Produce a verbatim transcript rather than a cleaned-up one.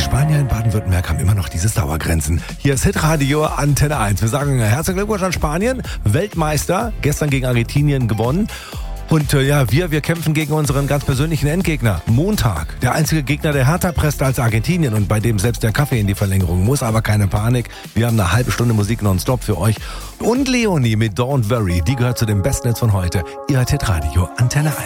Spanier in Baden-Württemberg haben immer noch diese Dauergrenzen. Hier ist Hitradio Antenne eins. Wir sagen herzlichen Glückwunsch an Spanien, Weltmeister, gestern gegen Argentinien gewonnen. Und äh, ja, wir, wir kämpfen gegen unseren ganz persönlichen Endgegner. Montag. Der einzige Gegner, der härter presst als Argentinien und bei dem selbst der Kaffee in die Verlängerung muss. Aber keine Panik. Wir haben eine halbe Stunde Musik nonstop für euch. Und Leonie mit Don't Worry, die gehört zu dem Bestnetz von heute. Ihr hört Hitradio Antenne eins.